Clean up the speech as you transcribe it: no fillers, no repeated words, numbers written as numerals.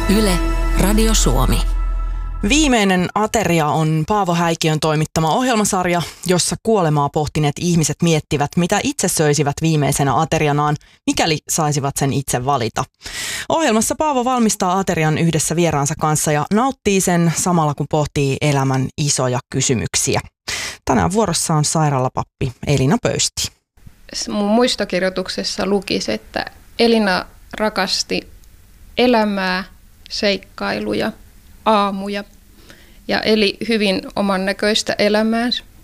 Yle, Radio Suomi. Viimeinen ateria on Paavo Häikiön toimittama ohjelmasarja, jossa kuolemaa pohtineet ihmiset miettivät, mitä itse söisivät viimeisenä aterianaan, mikäli saisivat sen itse valita. Ohjelmassa Paavo valmistaa aterian yhdessä vieraansa kanssa ja nauttii sen samalla, kun pohtii elämän isoja kysymyksiä. Tänään vuorossa on sairaalapappi Elina Pöysti. Mun muistokirjoituksessa lukisi, että Elina rakasti elämää, seikkailuja, aamuja ja eli hyvin oman näköistä elämäänsä.